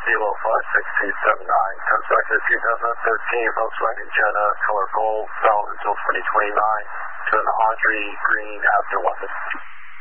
Kilo 56279. Comes back to the 2013 Volkswagen Jetta, color gold, valid until 2029. To an Audrey Green after London.